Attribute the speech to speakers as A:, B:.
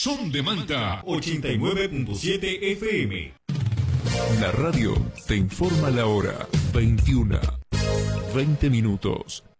A: Son de Manta 89.7 FM.
B: La radio te informa la hora 21:20.